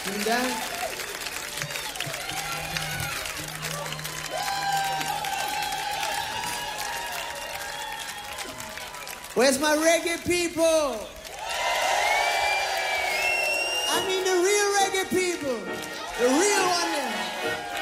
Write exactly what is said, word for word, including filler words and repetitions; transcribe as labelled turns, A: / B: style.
A: Linda. Where's my reggae people? I mean the real reggae people. The real one there.